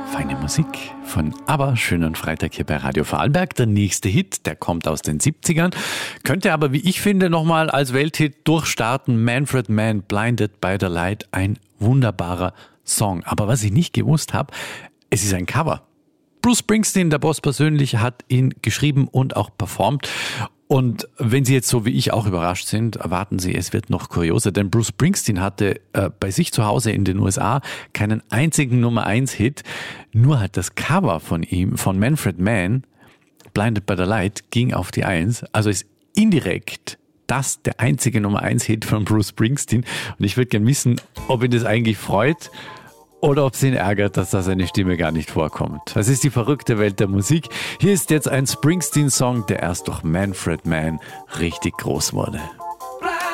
Feine Musik von ABBA. Schönen Freitag hier bei Radio Vorarlberg. Der nächste Hit, der kommt aus den 70ern. Könnte aber, wie ich finde, nochmal als Welthit durchstarten. Manfred Mann, Blinded by the Light. Ein wunderbarer Song. Aber was ich nicht gewusst habe, es ist ein Cover. Bruce Springsteen, der Boss persönlich, hat ihn geschrieben und auch performt. Und wenn Sie jetzt so wie ich auch überrascht sind, erwarten Sie, es wird noch kurioser. Denn Bruce Springsteen hatte bei sich zu Hause in den USA keinen einzigen Nummer-1-Hit. Nur hat das Cover von ihm, von Manfred Mann, Blinded by the Light, ging auf die 1. Also ist indirekt das der einzige Nummer-1-Hit von Bruce Springsteen. Und ich würde gerne wissen, ob ihn das eigentlich freut oder ob es ihn ärgert, dass da seine Stimme gar nicht vorkommt. Das ist die verrückte Welt der Musik. Hier ist jetzt ein Springsteen-Song, der erst durch Manfred Mann richtig groß wurde.